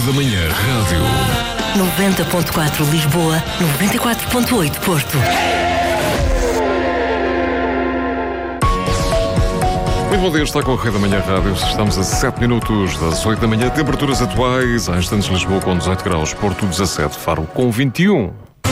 da Manhã Rádio. 90.4 Lisboa, 94.8 Porto. Muito bom dia, está com a Rede da Manhã Rádio. Estamos a 7 minutos das 8 da manhã. Temperaturas atuais: há instantes Lisboa com 18 graus, Porto 17, Faro com 21.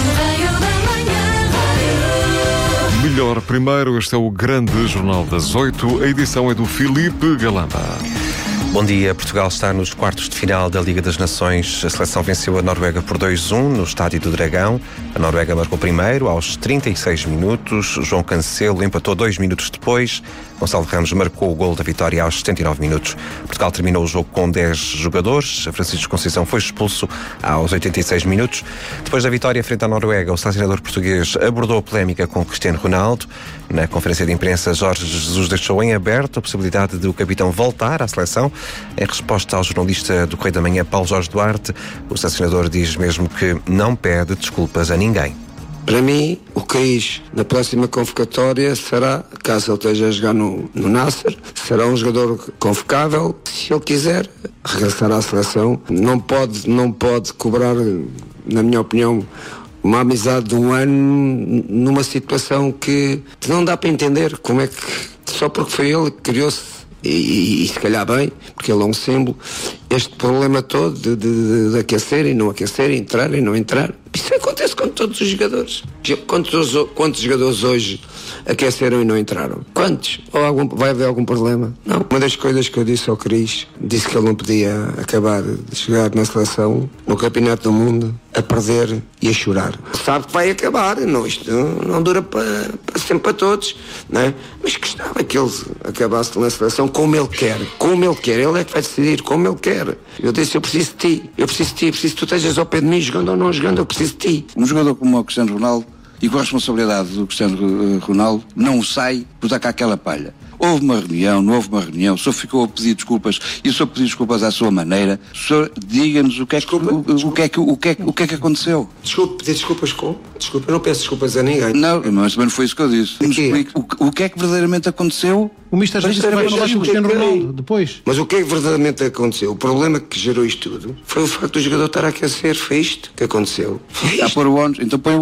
Melhor primeiro, este é o grande jornal das 8. A edição é do Filipe Galamba. Bom dia. Portugal está nos quartos de final da Liga das Nações. A seleção venceu a Noruega por 2-1 no Estádio do Dragão. A Noruega marcou primeiro aos 36 minutos. João Cancelo empatou 2 minutos depois. Gonçalo Ramos marcou o gol da vitória aos 79 minutos. Portugal terminou o jogo com 10 jogadores. Francisco Conceição foi expulso aos 86 minutos. Depois da vitória frente à Noruega, o selecionador português abordou a polémica com Cristiano Ronaldo. Na conferência de imprensa, Jorge Jesus deixou em aberto a possibilidade de o capitão voltar à seleção. Em resposta ao jornalista do Correio da Manhã, Paulo Jorge Duarte, o selecionador diz mesmo que não pede desculpas a ninguém. Para mim, o Cris, na próxima convocatória, será, caso ele esteja a jogar no Nasser, será um jogador convocável. Se ele quiser regressar à seleção, não pode cobrar, na minha opinião, uma amizade de um ano numa situação que não dá para entender como é que, só porque foi ele que criou-se, e se calhar bem, porque ele é um símbolo, este problema todo de aquecer e não aquecer, entrar e não entrar. Isso acontece com todos os jogadores. Quantos jogadores hoje aqueceram e não entraram? Quantos? Vai haver algum problema? Não. Uma das coisas que eu disse ao Cris, disse que ele não podia acabar de chegar na seleção, no Campeonato do Mundo, a perder e a chorar. Sabe que vai acabar, não, isto não dura para sempre para todos, não é? Mas gostava que ele acabasse na seleção como ele quer, ele é que vai decidir, como ele quer. Eu disse, eu preciso de ti, preciso que tu estejas ao pé de mim, jogando ou não jogando, eu preciso de ti. Um jogador como o Cristiano Ronaldo, e com a responsabilidade do Cristiano Ronaldo, não sai por dar cá aquela palha. Houve uma reunião, não houve uma reunião, o senhor ficou a pedir desculpas e o senhor pediu desculpas à sua maneira. O senhor diga-nos o que é que aconteceu. Pedir desculpas com? Desculpa, eu não peço desculpas a ninguém. Não, mas também não foi isso que eu disse. Me explique o que é que verdadeiramente aconteceu. O Mister disse que vai falar com o Cristiano Ronaldo depois. Mas o que é que verdadeiramente aconteceu? O problema que gerou isto tudo foi o facto do jogador estar a aquecer. Foi isto que aconteceu. Está a pôr o ónus, então põe